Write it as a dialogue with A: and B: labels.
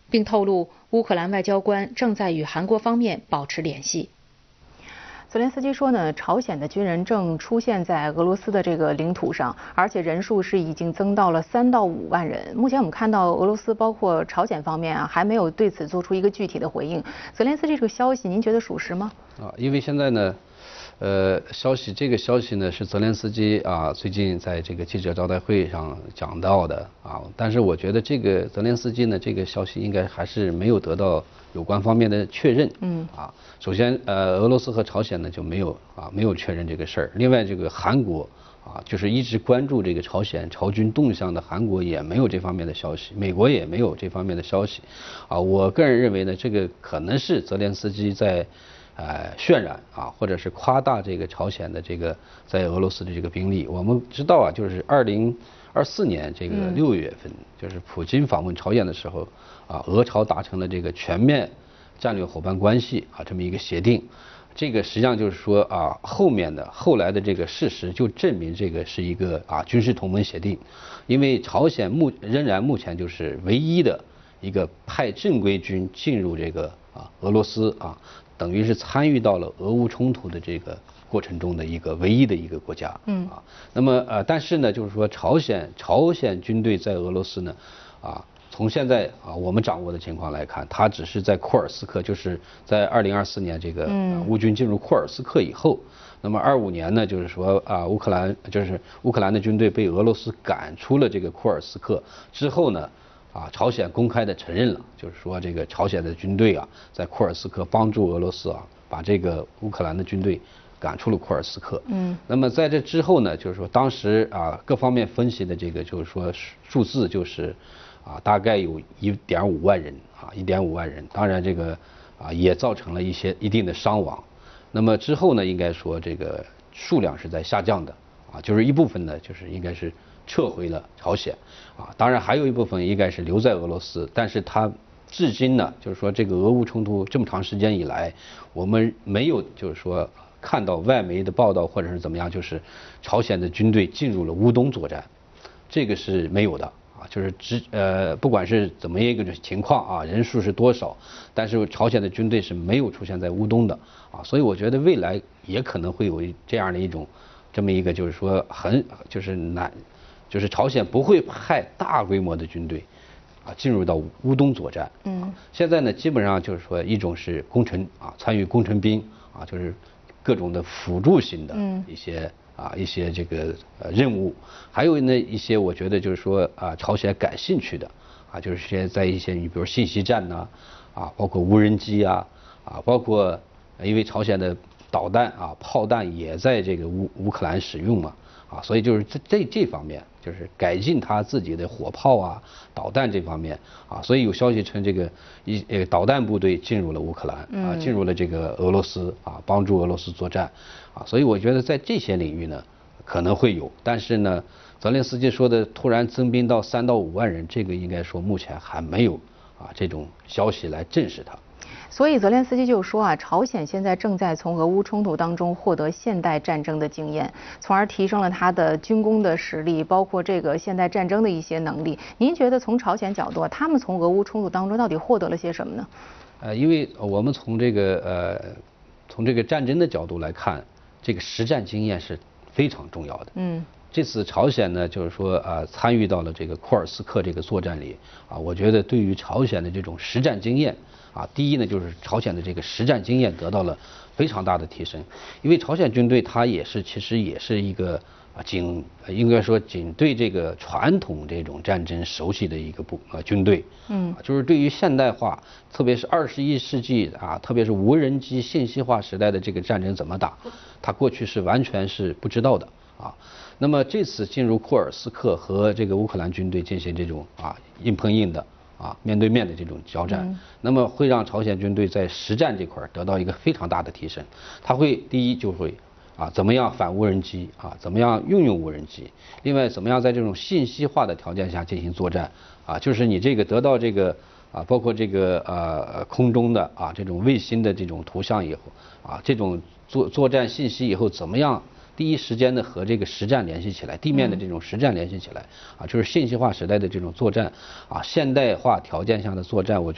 A: 并透露乌克兰外交官正在与韩国方面保持联系。泽连斯基说呢，朝鲜的军人正出现在俄罗斯的这个领土上，而且人数是已经增到了3到5万人。目前我们看到俄罗斯包括朝鲜方面还没有对此做出一个具体的回应。泽连斯基这个消息，您觉得属实吗？
B: 因为现在呢，这个消息呢是泽连斯基最近在这个记者招待会上讲到的但是我觉得这个泽连斯基呢这个消息应该还是没有得到有关方面的确认。首先俄罗斯和朝鲜呢就没有确认这个事儿。另外这个韩国就是一直关注这个朝鲜朝军动向的韩国也没有这方面的消息，美国也没有这方面的消息我个人认为呢，这个可能是泽连斯基在渲染或者是夸大这个朝鲜的这个在俄罗斯的这个兵力。我们知道就是2024年这个6月份，就是普京访问朝鲜的时候俄朝达成了这个全面战略伙伴关系这么一个协定。这个实际上就是说后来的这个事实就证明这个是一个军事同盟协定。因为朝鲜仍然目前就是唯一的一个派正规军进入这个俄罗斯等于是参与到了俄乌冲突的这个过程中的一个唯一的一个国家。那么但是呢，就是说朝鲜军队在俄罗斯呢从现在我们掌握的情况来看，它只是在库尔斯克，就是在2024年这个乌军进入库尔斯克以后，那么25年呢，就是说乌克兰的军队被俄罗斯赶出了这个库尔斯克之后呢，朝鲜公开的承认了，就是说这个朝鲜的军队在库尔斯克帮助俄罗斯把这个乌克兰的军队赶出了库尔斯克。那么在这之后呢，就是说当时各方面分析的这个就是说数字就是大概有1.5万人1.5万人，当然这个也造成了一定的伤亡。那么之后呢，应该说这个数量是在下降的就是一部分呢就是应该是撤回了朝鲜当然还有一部分应该是留在俄罗斯，但是它至今呢，就是说这个俄乌冲突这么长时间以来，我们没有就是说看到外媒的报道或者是怎么样，就是朝鲜的军队进入了乌东作战，这个是没有的就是不管是怎么一个情况人数是多少，但是朝鲜的军队是没有出现在乌东的所以我觉得未来也可能会有这样的这么一个就是说就是朝鲜不会派大规模的军队进入到乌东作战。现在呢，基本上就是说一种是工程参与工程兵就是各种的辅助型的一些这个任务，还有呢一些我觉得就是说朝鲜感兴趣的就是在一些你比如信息战包括无人机包括因为朝鲜的导弹炮弹也在这个乌克兰使用嘛所以就是这方面就是改进他自己的火炮导弹这方面所以有消息称这个导弹部队进入了乌克兰进入了这个俄罗斯帮助俄罗斯作战所以我觉得在这些领域呢可能会有，但是呢泽连斯基说的突然增兵到3到5万人，这个应该说目前还没有这种消息来证实它。
A: 所以泽连斯基就说朝鲜现在正在从俄乌冲突当中获得现代战争的经验，从而提升了他的军工的实力，包括这个现代战争的一些能力。您觉得从朝鲜角度他们从俄乌冲突当中到底获得了些什么呢？
B: 因为我们从这个战争的角度来看，这个实战经验是非常重要的。这次朝鲜呢，就是说参与到了这个库尔斯克这个作战里我觉得对于朝鲜的这种实战经验第一呢，就是朝鲜的这个实战经验得到了非常大的提升。因为朝鲜军队它其实也是一个应该说仅对这个传统这种战争熟悉的一个军队。就是对于现代化，特别是21世纪特别是无人机信息化时代的这个战争怎么打，它过去是完全是不知道的那么这次进入库尔斯克和这个乌克兰军队进行这种硬碰硬的面对面的这种交战，那么会让朝鲜军队在实战这块得到一个非常大的提升。它会第一就会怎么样反无人机怎么样运用无人机，另外怎么样在这种信息化的条件下进行作战就是你这个得到这个包括这个空中的这种卫星的这种图像以后这种作战信息以后怎么样第一时间的和这个实战联系起来，地面的这种实战联系起来就是信息化时代的这种作战现代化条件下的作战，我觉得